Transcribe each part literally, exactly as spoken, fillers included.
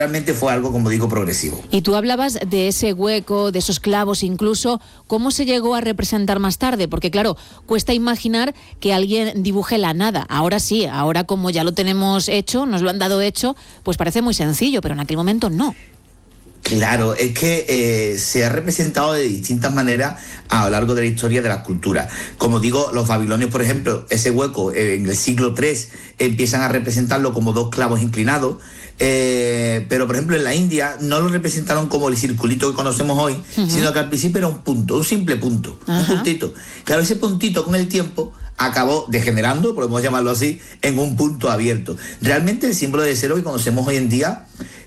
realmente fue algo, como digo, progresivo. Y tú hablabas de ese hueco, de esos clavos incluso, ¿cómo se llegó a representar más tarde? Porque claro, cuesta imaginar que alguien dibuje la nada. Ahora sí, ahora como ya lo tenemos hecho, nos lo han dado hecho, pues parece muy sencillo, pero en aquel momento no. Claro, es que eh, se ha representado de distintas maneras a lo largo de la historia de las culturas. Como digo, los babilonios, por ejemplo, ese hueco eh, en el siglo tres empiezan a representarlo como dos clavos inclinados, eh, pero por ejemplo en la India no lo representaron como el circulito que conocemos hoy, uh-huh. sino que al principio era un punto, un simple punto, uh-huh. un puntito. Claro, ese puntito con el tiempo acabó degenerando, podemos llamarlo así, en un punto abierto. Realmente el símbolo de cero que conocemos hoy en día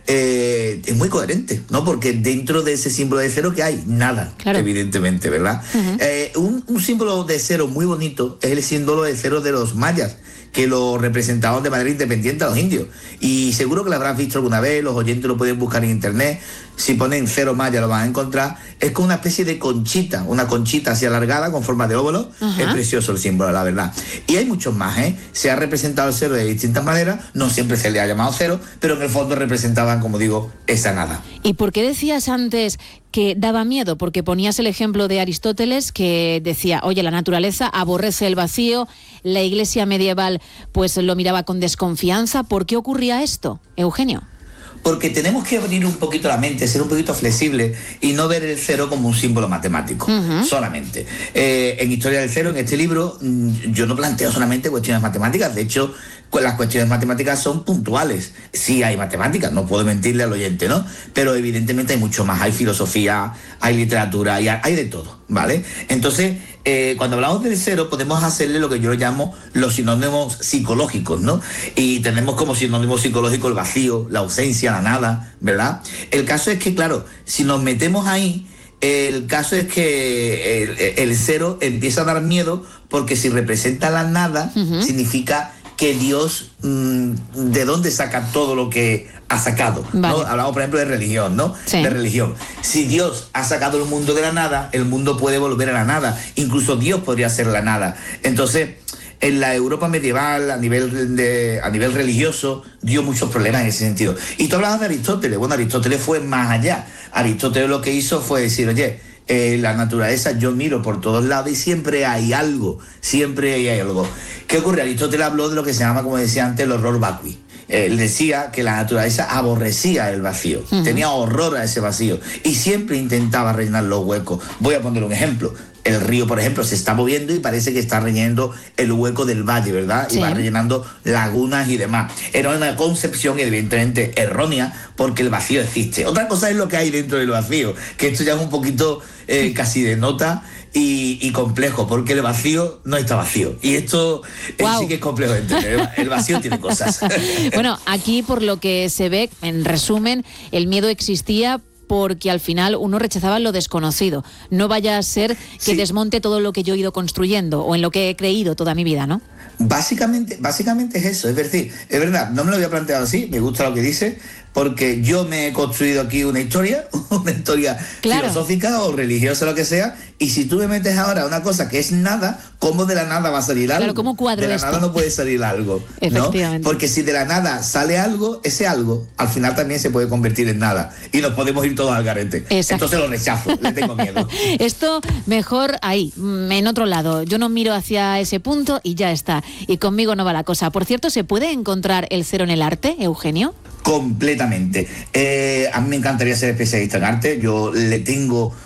Eh, es muy coherente, ¿no? Porque dentro de ese símbolo de cero que hay nada, claro. evidentemente, ¿verdad? Uh-huh. Eh, un, un símbolo de cero muy bonito es el símbolo de cero de los mayas, que lo representaban de manera independiente a los indios. Y seguro que lo habrás visto alguna vez, los oyentes lo pueden buscar en internet. Si ponen cero maya lo van a encontrar. Es como una especie de conchita, una conchita así alargada con forma de óvalo. Uh-huh. Es precioso el símbolo, la verdad. Y hay muchos más, ¿eh? Se ha representado el cero de distintas maneras, no siempre se le ha llamado cero, pero en el fondo representaban, como digo, esa nada. ¿Y por qué decías antes que daba miedo? Porque ponías el ejemplo de Aristóteles, que decía, oye, la naturaleza aborrece el vacío, la iglesia medieval pues lo miraba con desconfianza. ¿Por qué ocurría esto, Eugenio? Porque tenemos que abrir un poquito la mente, ser un poquito flexible y no ver el cero como un símbolo matemático, uh-huh. solamente. Eh, en Historia del Cero, en este libro, yo no planteo solamente cuestiones matemáticas, de hecho, las cuestiones matemáticas son puntuales. Sí hay matemáticas, no puedo mentirle al oyente, ¿no? Pero evidentemente hay mucho más, hay filosofía, hay literatura, hay, hay de todo, ¿vale? Entonces, eh, cuando hablamos del cero, podemos hacerle lo que yo llamo los sinónimos psicológicos, ¿no? Y tenemos como sinónimo psicológico el vacío, la ausencia, la nada, ¿verdad? El caso es que, claro, si nos metemos ahí, el caso es que el, el cero empieza a dar miedo, porque si representa la nada, uh-huh. significa que Dios, mmm, ¿de dónde saca todo lo que ha sacado? Vale. ¿No? Hablamos, por ejemplo, de religión, ¿no? Sí. De religión. Si Dios ha sacado el mundo de la nada, el mundo puede volver a la nada. Incluso Dios podría ser la nada. Entonces, en la Europa medieval, a nivel, de, a nivel religioso, dio muchos problemas en ese sentido. Y tú hablabas de Aristóteles. Bueno, Aristóteles fue más allá. Aristóteles lo que hizo fue decir, oye, Eh, la naturaleza, yo miro por todos lados y siempre hay algo, siempre hay algo. ¿Qué ocurre? Aristóteles habló de lo que se llama, como decía antes, el horror vacui. Él decía que la naturaleza aborrecía el vacío, uh-huh. tenía horror a ese vacío y siempre intentaba rellenar los huecos. Voy a poner un ejemplo. El río, por ejemplo, se está moviendo y parece que está rellenando el hueco del valle, ¿verdad? Sí. Y va rellenando lagunas y demás. Era una concepción evidentemente errónea, porque el vacío existe. Otra cosa es lo que hay dentro del vacío, que esto ya es un poquito eh, casi de nota y, y complejo, porque el vacío no está vacío. Y esto wow. sí que es complejo de entender. El vacío tiene cosas. Bueno, aquí por lo que se ve, en resumen, el miedo existía porque al final uno rechazaba lo desconocido. No vaya a ser que sí. desmonte todo lo que yo he ido construyendo o en lo que he creído toda mi vida, ¿no? Básicamente, básicamente es eso, es decir, es verdad, no me lo había planteado así, me gusta lo que dice, porque yo me he construido aquí una historia, una historia claro. filosófica o religiosa, lo que sea, y si tú me metes ahora una cosa que es nada, ¿cómo de la nada va a salir algo? Claro, ¿cómo cuadro de la esto? Nada no puede salir algo, ¿no? Porque si de la nada sale algo, ese algo, al final también se puede convertir en nada, y nos podemos ir todos al garete. Exacto. Entonces lo rechazo, le tengo miedo. Esto mejor ahí, en otro lado, yo no miro hacia ese punto y ya está, y conmigo no va la cosa. Por cierto, ¿se puede encontrar el cero en el arte, Eugenio? Completamente. Eh, a mí me encantaría ser especialista en arte. Yo le tengo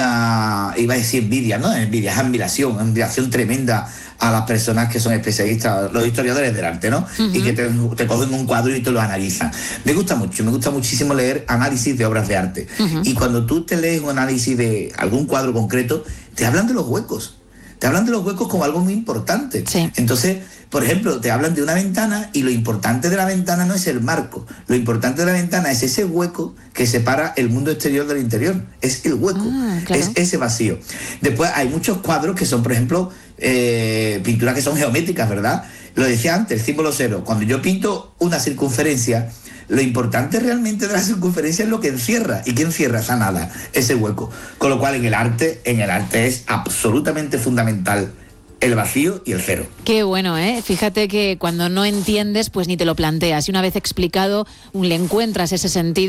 una, iba a decir envidia, no envidia, es admiración, admiración tremenda a las personas que son especialistas, los historiadores del arte, ¿no? Uh-huh. Y que te, te cogen un cuadro y te lo analizan. Me gusta mucho, me gusta muchísimo leer análisis de obras de arte. Uh-huh. Y cuando tú te lees un análisis de algún cuadro concreto, te hablan de los huecos. Te hablan de los huecos como algo muy importante. Sí. Entonces, por ejemplo, te hablan de una ventana y lo importante de la ventana no es el marco. Lo importante de la ventana es ese hueco que separa el mundo exterior del interior. Es el hueco, ah, claro. es ese vacío. Después hay muchos cuadros que son, por ejemplo, eh, pinturas que son geométricas, ¿verdad? Lo decía antes, el símbolo cero. Cuando yo pinto una circunferencia, lo importante realmente de la circunferencia es lo que encierra. ¿Y qué encierra esa nada? Ese hueco. Con lo cual en el arte, en el arte es absolutamente fundamental el vacío y el cero. Qué bueno, ¿eh? Fíjate que cuando no entiendes, pues ni te lo planteas. Y una vez explicado, le encuentras ese sentido.